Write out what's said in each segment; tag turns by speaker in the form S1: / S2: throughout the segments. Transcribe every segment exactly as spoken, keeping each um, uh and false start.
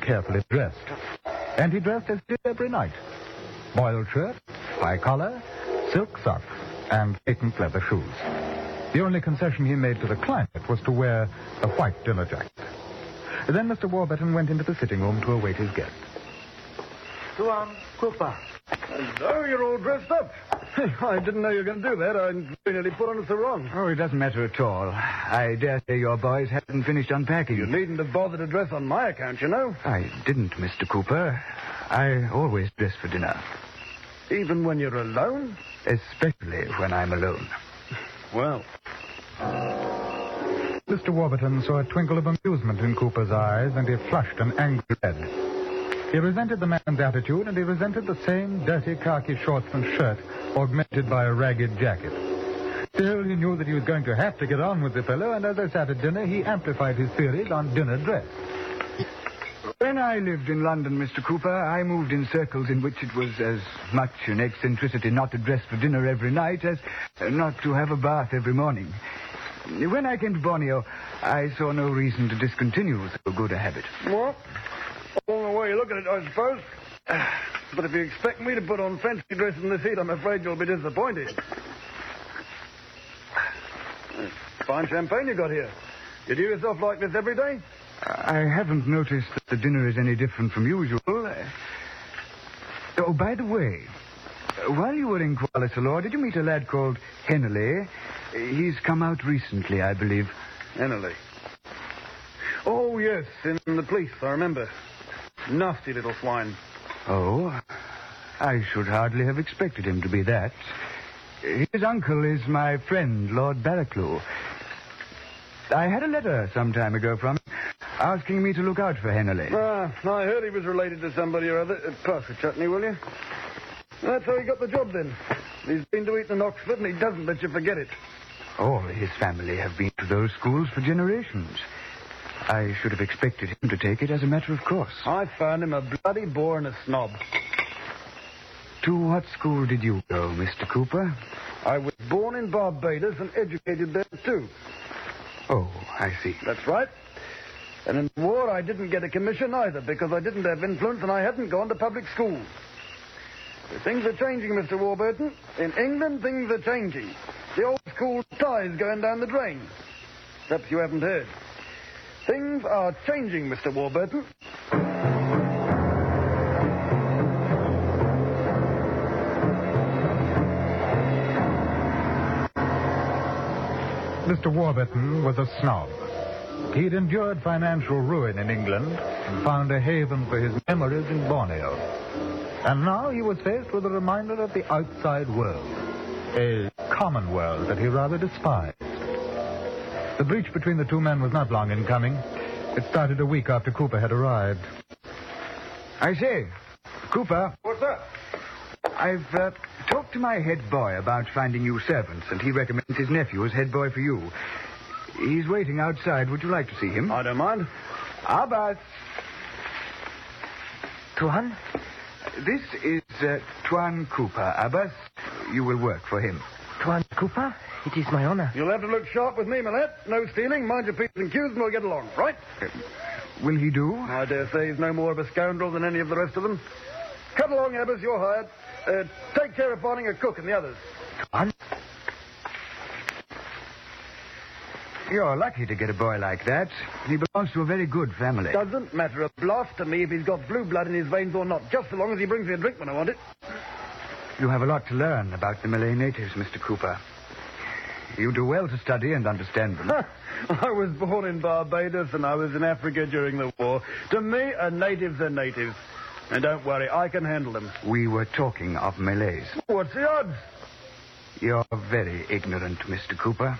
S1: carefully dressed. And he dressed as he did every night. Boiled shirt, high collar, silk socks, and patent leather shoes. The only concession he made to the climate was to wear a white dinner jacket. Then Mister Warburton went into the sitting room to await his guest.
S2: Tuan Cooper.
S3: Hello, you're all dressed up. Hey, I didn't know you were going to do that. I nearly put on a sarong.
S2: Oh, it doesn't matter at all. I dare say your boys haven't finished unpacking.
S3: You needn't have bothered to dress on my account, you know.
S2: I didn't, Mister Cooper. I always dress for dinner.
S3: Even when you're alone?
S1: Especially when I'm alone.
S3: Well.
S1: Mister Warburton saw a twinkle of amusement in Cooper's eyes, and he flushed an angry red. He resented the man's attitude, and he resented the same dirty khaki shorts and shirt, augmented by a ragged jacket. Still, he knew that he was going to have to get on with the fellow, and as they sat at dinner, he amplified his theories on dinner dress.
S2: When I lived in London, Mister Cooper, I moved in circles in which it was as much an eccentricity not to dress for dinner every night as not to have a bath every morning. When I came to Borneo, I saw no reason to discontinue so good a habit.
S3: Well, all the way you look at it, I suppose. But if you expect me to put on fancy dress in this heat, I'm afraid you'll be disappointed. Fine champagne you got here. You do yourself like this every day?
S2: I haven't noticed that the dinner is any different from usual. Oh, by the way, while you were in Kuala Selor, did you meet a lad called Henley? He's come out recently, I believe.
S3: Henley? Oh, yes, in the police, I remember. Nasty little swine.
S2: Oh, I should hardly have expected him to be that. His uncle is my friend, Lord Barraclough. I had a letter some time ago from him asking me to look out for Henley.
S3: Ah, I heard he was related to somebody or other. Uh, pass the chutney, will you? That's how he got the job, then. He's been to Eton and Oxford, and he doesn't let you forget it.
S2: All his family have been to those schools for generations. I should have expected him to take it as a matter of course.
S3: I found him a bloody bore and a snob.
S2: To what school did you go, Mister Cooper?
S3: I was born in Barbados and educated there, too.
S2: Oh, I see.
S3: That's right. And in the war, I didn't get a commission either because I didn't have influence and I hadn't gone to public school. Things are changing, Mister Warburton. In England, things are changing. The old school tie's going down the drain. Perhaps you haven't heard. Things are changing, Mister Warburton.
S1: Mister Warburton was a snob. He'd endured financial ruin in England and found a haven for his memories in Borneo. And now he was faced with a reminder of the outside world, a common world that he rather despised. The breach between the two men was not long in coming. It started a week after Cooper had arrived.
S2: I say, Cooper.
S3: What's that?
S2: I've uh, talked to my head boy about finding you servants, and he recommends his nephew as head boy for you. He's waiting outside. Would you like to see him?
S3: I don't mind.
S2: Abbas.
S4: Tuan?
S2: This is uh, Tuan Cooper, Abbas. You will work for him.
S4: Tuan Cooper? It is my honor.
S3: You'll have to look sharp with me, Millette. No stealing, mind your P's and Q's, and we'll get along, right?
S2: Uh, will he do?
S3: I dare say he's no more of a scoundrel than any of the rest of them. Come along, Abbas, you're hired. Uh, take care of finding a cook and the others.
S4: Tuan?
S2: You're lucky to get a boy like that. He belongs to a very good family.
S3: Doesn't matter a blast to me if he's got blue blood in his veins or not, just so long as he brings me a drink when I want it.
S2: You have a lot to learn about the Malay natives, Mister Cooper. You do well to study and understand them.
S3: I was born in Barbados and I was in Africa during the war. To me, a native's a native. And don't worry, I can handle them.
S2: We were talking of Malays.
S3: What's the odds?
S2: You're very ignorant, Mister Cooper.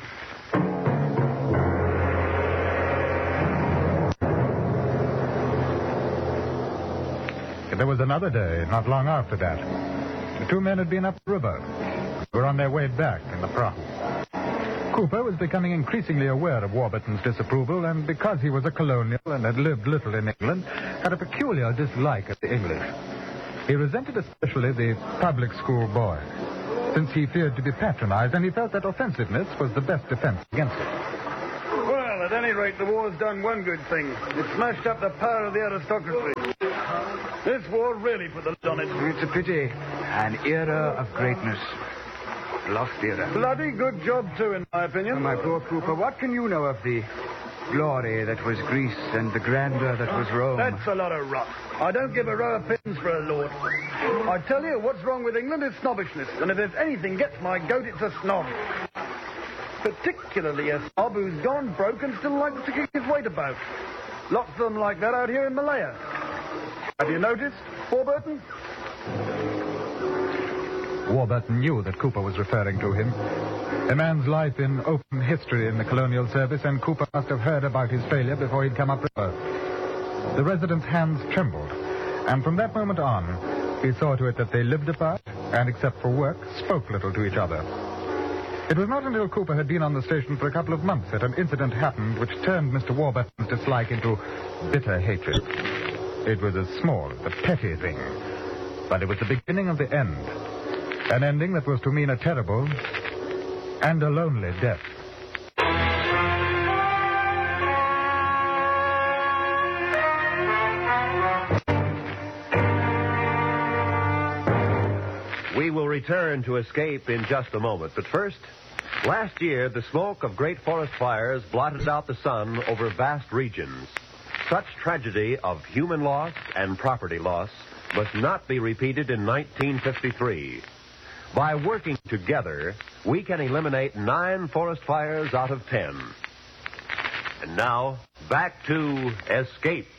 S1: There was another day, not long after that. The two men had been up the river. Were on their way back in the prahu. Cooper was becoming increasingly aware of Warburton's disapproval, and because he was a colonial and had lived little in England, had a peculiar dislike of the English. He resented especially the public school boy, since he feared to be patronized, and he felt that offensiveness was the best defense against it.
S3: Well, at any rate, the war's done one good thing. It smashed up the power of the aristocracy. This war really put the lid on it.
S2: It's a pity. An era of greatness. Lost era.
S3: Bloody good job, too, in my opinion.
S2: Oh, my poor Cooper, what can you know of the glory that was Greece and the grandeur that was Rome?
S3: That's a lot of rot. I don't give a row of pins for a lord. I tell you, what's wrong with England is snobbishness. And if there's anything gets my goat, it's a snob. Particularly a snob who's gone broke and still likes to kick his weight about. Lots of them like that out here in Malaya. Have you noticed, Warburton?
S1: Warburton knew that Cooper was referring to him. A man's life in open history in the colonial service, and Cooper must have heard about his failure before he'd come upriver. The resident's hands trembled, and from that moment on, he saw to it that they lived apart, and except for work, spoke little to each other. It was not until Cooper had been on the station for a couple of months that an incident happened which turned Mister Warburton's dislike into bitter hatred. It was a small, a petty thing, but it was the beginning of the end. An ending that was to mean a terrible and a lonely death.
S5: We will return to Escape in just a moment. But first, last year, the smoke of great forest fires blotted out the sun over vast regions. Such tragedy of human loss and property loss must not be repeated in nineteen fifty-three. By working together, we can eliminate nine forest fires out of ten. And now, back to Escape.